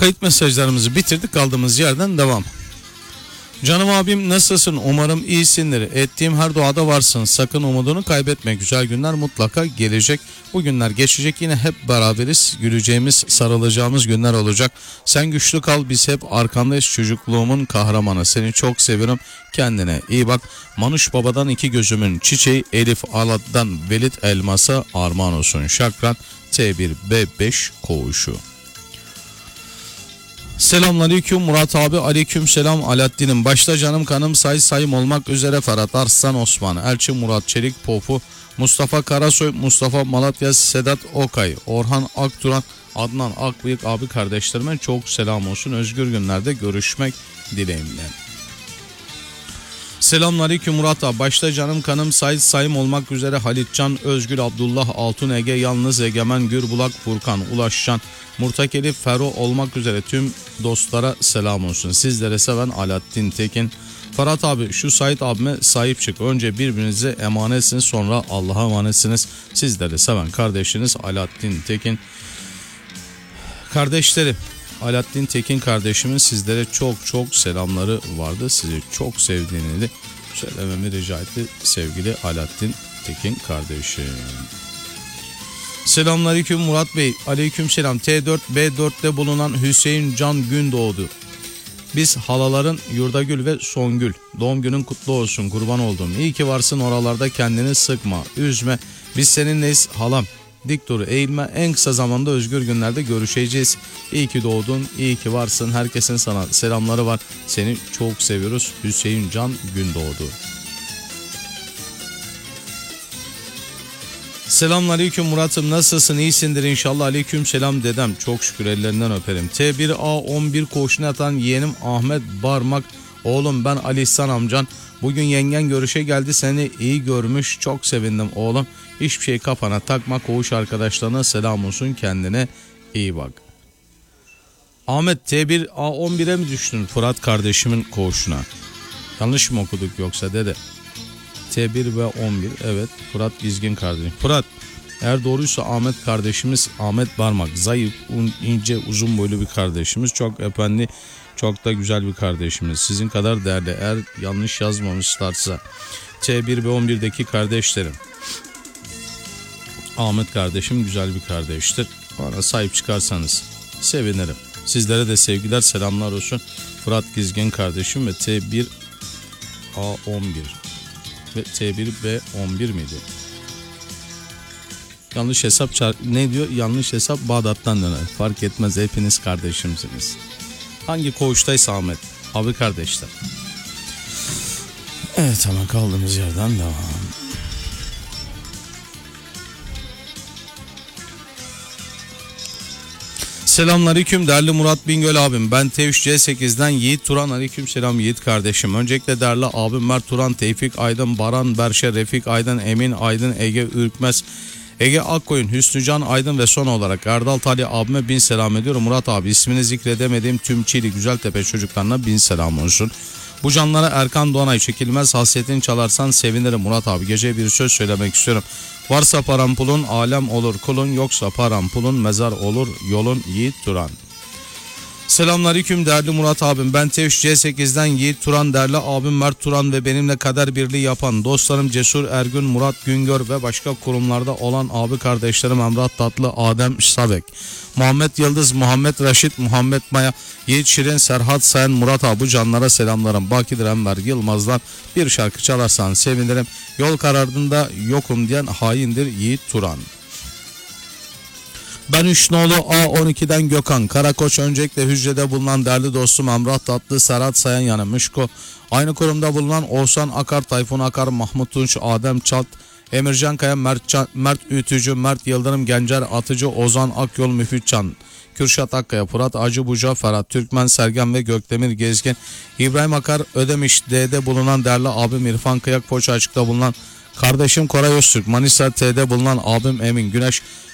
Kayıt mesajlarımızı bitirdik, kaldığımız yerden devam. Canım abim nasılsın? Umarım iyisindir. Ettiğim her duada varsın. Sakın umudunu kaybetme. Güzel günler mutlaka gelecek. Bu günler geçecek. Yine hep beraberiz. Güleceğimiz, sarılacağımız günler olacak. Sen güçlü kal. Biz hep arkandayız. Çocukluğumun kahramanı. Seni çok seviyorum. Kendine iyi bak. Manuş Baba'dan iki gözümün çiçeği. Elif Alat'tan Velit Elmas'a armağan olsun. Şakran T1B5 koğuşu. Selamünaleyküm Murat abi, aleyküm selam Alaaddin'im. Başta canım kanım sayım olmak üzere Ferhat Arslan Osman, Elçi Murat Çelik Popu, Mustafa Karasoy, Mustafa Malatya, Sedat Okay, Orhan Akturan, Adnan Akbıyık abi kardeşlerime çok selam olsun. Özgür günlerde görüşmek dileğimle. Selamünaleyküm Murat abi. Başta canım kanım sayım olmak üzere Halitcan, Özgül, Abdullah, Altun Ege, Yalnız Egemen, Gürbulak, Furkan, Ulaşcan, Murtakeli, Fero olmak üzere tüm dostlara selam olsun. Sizlere seven Alaaddin Tekin. Ferhat abi, şu Sait abime sahip çık. Önce birbirinize emanetsiniz, sonra Allah'a emanetsiniz. Sizleri seven kardeşiniz Alaaddin Tekin. Kardeşlerim, Alaaddin Tekin kardeşimin sizlere çok selamları vardı. Sizi çok sevdiğini de söylememi rica etti sevgili Alaaddin Tekin kardeşim. Selamünaleyküm Murat Bey. Aleykümselam. T4B4'te bulunan Hüseyin Can Gündoğdu. Biz halaların Yurdagül ve Songül. Doğum günün kutlu olsun, kurban oldum. İyi ki varsın, oralarda kendini sıkma, üzme. Biz seninleyiz halam. Dik dur, eğilme. En kısa zamanda özgür günlerde görüşeceğiz. İyi ki doğdun, iyi ki varsın. Herkesin sana selamları var. Seni çok seviyoruz. Hüseyin Can Gündoğdu. Selamünaleyküm Murat'ım, nasılsın, iyisindir inşallah. Aleyküm selam dedem, çok şükür, ellerinden öperim. T1A11 koğuşuna yatan yeğenim Ahmet Barmak. Oğlum ben Ali İhsan amcan. Bugün yengen görüşe geldi, seni iyi görmüş, çok sevindim oğlum. Hiçbir şey kafana takma, koğuş arkadaşlarına selam olsun, kendine iyi bak. Ahmet, T1A11'e mi düştün Fırat kardeşimin koğuşuna? Yanlış mı okuduk yoksa dede? T1 ve 11, evet, Fırat Gizgin kardeşim. Fırat, eğer doğruysa Ahmet kardeşimiz, Ahmet Barmak, zayıf, ince, uzun boylu bir kardeşimiz. Çok efendi, çok da güzel bir kardeşimiz. Sizin kadar değerli. Eğer yanlış yazmamışlarsa T1 ve 11'deki kardeşlerim, Ahmet kardeşim güzel bir kardeştir. Bana sahip çıkarsanız sevinirim. Sizlere de sevgiler, selamlar olsun. Fırat Gizgin kardeşim ve T1A11 ve T1B11 miydi? Yanlış hesap ne diyor? Yanlış hesap Bağdat'tan döner. Fark etmez, hepiniz kardeşimsiniz. Hangi koğuştaysa Ahmet abi kardeşler. Evet, ama kaldığımız yerden devam. Selamünaleyküm değerli Murat Bingöl abim. Ben T3C8'den Yiğit Turan. Aleykümselam Yiğit kardeşim. Öncelikle değerli abim Mert Turan, Tevfik Aydın, Baran Berşe, Refik Aydın, Emin Aydın, Ege Ürkmez, Ege Akkoyun, Hüsnücan Aydın ve son olarak Erdal Tali abime bin selam ediyorum. Murat abi, ismini zikredemediğim tüm Çiğli Güzeltepe çocuklarına bin selam olsun. Bu canlara Erkan Doğanay, çekilmez hasretini çalarsan sevinirim Murat abi. Gece bir söz söylemek istiyorum. Varsa param pulun alem olur kulun, yoksa param pulun mezar olur yolun. Yiğit Turan. Selamünaleyküm değerli Murat abim. Ben T3C8'den Yiğit Turan, değerli abim Mert Turan ve benimle kader birliği yapan dostlarım Cesur Ergün, Murat Güngör ve başka kurumlarda olan abi kardeşlerim Emrah Tatlı, Adem Sabek, Muhammed Yıldız, Muhammed Raşit, Muhammed Maya, Yiğit Şirin, Serhat Sayan, Murat abi, canlara selamlarım. Bakidir Enver Yılmaz'dan bir şarkı çalarsan sevinirim. Yol karardığında yokum diyen haindir Yiğit Turan. Ben Üçnoğlu A12'den Gökhan Karakoç. Öncelikle hücrede bulunan değerli dostum Emrah Tatlı, Serhat Sayan yanı Mişko. Aynı kurumda bulunan Oğuzhan Akar, Tayfun Akar, Mahmut Tunç, Adem Çalt, Emircan Kaya, Mert Ütücü, Mert Yıldırım, Gencer Atıcı, Ozan Akyol, Müfit Can, Kürşat Akkaya, Fırat Acıbuca, Ferhat Türkmen, Sergen ve Gökdemir Gezgin, İbrahim Akar, Ödemiş D'de bulunan değerli abim İrfan Kıyak, Foça Açık'ta bulunan kardeşim Koray Öztürk, Manisa T'de bulunan abim Emin Güneş,